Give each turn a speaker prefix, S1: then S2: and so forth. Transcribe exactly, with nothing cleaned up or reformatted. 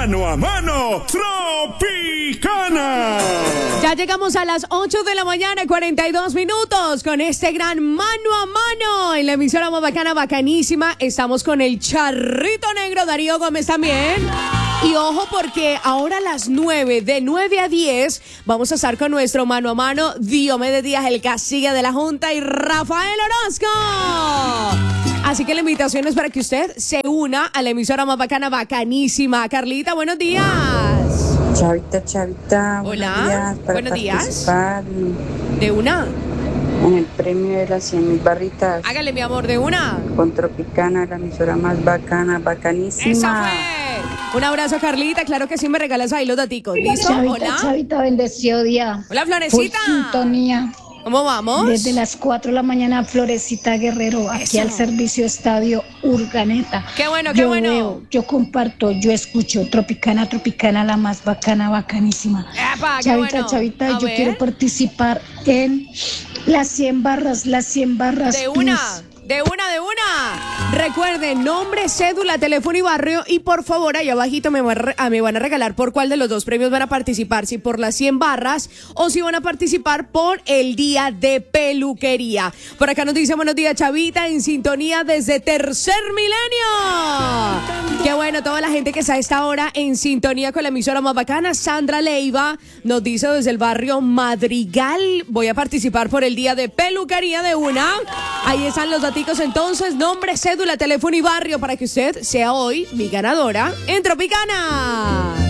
S1: Mano a Mano Tropicana.
S2: Ya llegamos a las ocho de la mañana, cuarenta y dos minutos, con este gran Mano a Mano en la emisora más bacana, bacanísima. Estamos con el Charrito Negro, Darío Gómez también. Y ojo, porque ahora a las nueve, de nueve a diez, vamos a estar con nuestro Mano a Mano Diomedes Díaz, el cacique de la Junta, y Rafael Orozco. Así que la invitación es para que usted se una a la emisora más bacana, bacanísima. Carlita, buenos días.
S3: Chavita, Chavita.
S2: Hola,
S3: buenos días. Para
S2: buenos días.
S3: participar
S2: De una.
S3: en el premio de las cien mil barritas
S2: Hágale, mi amor, de una.
S3: con Tropicana, la emisora más bacana, bacanísima.
S2: ¡Eso fue! Un abrazo, Carlita. Claro que sí, me regalas ahí los daticos. ¿Listo?
S4: Chavita,
S2: Hola.
S4: Chavita, bendecido día.
S2: Hola,
S4: Full
S2: Florecita.
S4: sintonía.
S2: ¿Cómo vamos?
S4: Desde las cuatro de la mañana, Florecita Guerrero, aquí
S2: Eso.
S4: al servicio Estadio Urdaneta.
S2: Qué bueno, qué
S4: yo
S2: bueno.
S4: Veo, yo comparto, yo escucho Tropicana, Tropicana, la más bacana, bacanísima.
S2: Epa, qué
S4: Chavita,
S2: bueno.
S4: Chavita,
S2: A
S4: yo
S2: ver.
S4: quiero participar en las cien barras, las cien barras.
S2: De
S4: plus.
S2: una, de una, de una. Recuerden, nombre, cédula, teléfono y barrio. Y por favor, allá abajito me, van a, me van a regalar por cuál de los dos premios van a participar. Si por las cien barras o si van a participar por el día de peluquería. Por acá nos dice buenos días, Chavita, en sintonía desde Tercer Milenio. Qué bueno, toda la gente que está a esta hora en sintonía con la emisora más bacana. Sandra Leiva nos dice desde el barrio Madrigal, voy a participar por el día de peluquería de una. Ahí están los daticos entonces, nombre, cédula, teléfono y barrio para que usted sea hoy mi ganadora en Tropicana.